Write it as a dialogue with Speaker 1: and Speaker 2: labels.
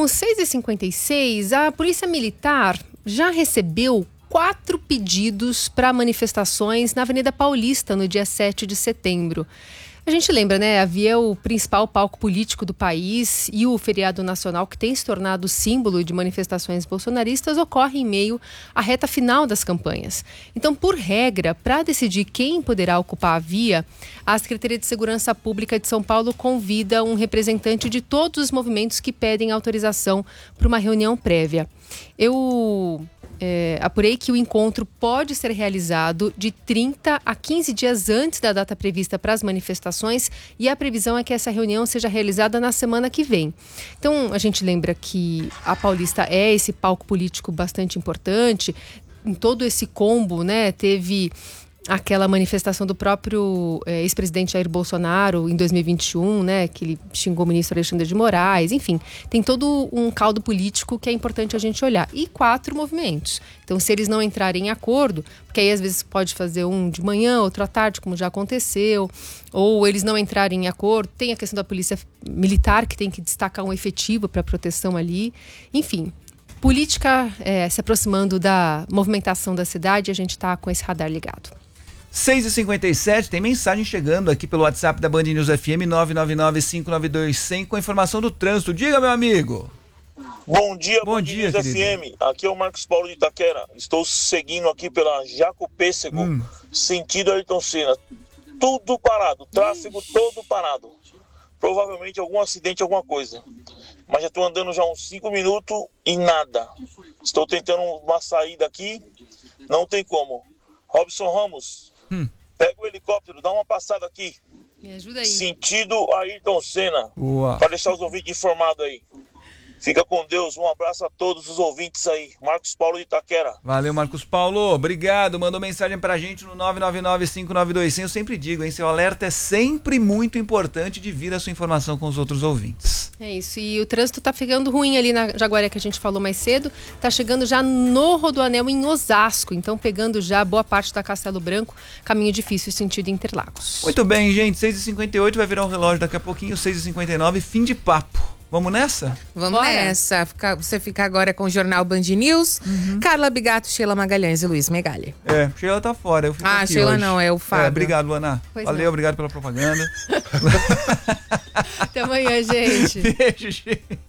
Speaker 1: 6h56, a Polícia Militar já recebeu 4 pedidos para manifestações na Avenida Paulista no dia 7 de setembro. A gente lembra, né? Havia o principal palco político do país e o feriado nacional, que tem se tornado símbolo de manifestações bolsonaristas, ocorre em meio à reta final das campanhas. Então, por regra, para decidir quem poderá ocupar a via, a Secretaria de Segurança Pública de São Paulo convida um representante de todos os movimentos que pedem autorização para uma reunião prévia. Eu apurei que o encontro pode ser realizado de 30 a 15 dias antes da data prevista para as manifestações, e a previsão é que essa reunião seja realizada na semana que vem. Então, a gente lembra que a Paulista é esse palco político bastante importante. Em todo esse combo, né, teve aquela manifestação do próprio ex-presidente Jair Bolsonaro em 2021, né, que ele xingou o ministro Alexandre de Moraes. Enfim, tem todo um caldo político que é importante a gente olhar. E 4 movimentos. Então, se eles não entrarem em acordo, porque aí às vezes pode fazer um de manhã, outro à tarde, como já aconteceu, ou eles não entrarem em acordo, tem a questão da polícia militar, que tem que destacar um efetivo para proteção ali. Enfim, política se aproximando da movimentação da cidade, e a gente está com esse radar ligado.
Speaker 2: 6h57, tem mensagem chegando aqui pelo WhatsApp da Band News FM 999-592-100 com a informação do trânsito. Diga, meu amigo.
Speaker 3: Bom dia,
Speaker 2: Bom dia,
Speaker 3: News FM. Aqui é o Marcos Paulo de Itaquera. Estou seguindo aqui pela Jaco Pêssego, sentido Ayrton Senna. Tudo parado, tráfego todo parado. Provavelmente algum acidente, alguma coisa. Mas já estou andando já uns 5 minutos e nada. Estou tentando uma saída aqui, não tem como. Robson Ramos, pega o helicóptero, dá uma passada aqui.
Speaker 1: Me ajuda aí.
Speaker 3: Sentido Ayrton Senna.
Speaker 2: Para
Speaker 3: deixar os ouvintes informados aí. Fica com Deus, um abraço a todos os ouvintes aí. Marcos Paulo de Itaquera.
Speaker 2: Valeu, Marcos Paulo, obrigado. Mandou mensagem pra gente no 999-592-100. Eu sempre digo, hein, seu alerta é sempre muito importante, divida a sua informação com os outros ouvintes.
Speaker 1: É isso, e o trânsito tá ficando ruim ali na Jaguaré, que a gente falou mais cedo. Tá chegando já no Rodoanel em Osasco, então pegando já boa parte da Castelo Branco, caminho difícil sentido Interlagos.
Speaker 2: Muito bem, gente, 6h58, vai virar um relógio daqui a pouquinho, 6h59, fim de papo. Vamos nessa?
Speaker 4: Vamos nessa. Você fica agora com o Jornal Band News. Carla Bigato, Sheila Magalhães e Luiz Megali.
Speaker 2: Sheila tá fora. Eu fico aqui
Speaker 4: Sheila
Speaker 2: hoje.
Speaker 4: não, é o Fábio.
Speaker 2: Obrigado, Luana.
Speaker 1: Pois
Speaker 2: Valeu,
Speaker 1: não.
Speaker 2: obrigado pela propaganda.
Speaker 1: Até amanhã, gente.
Speaker 2: Beijo, gente.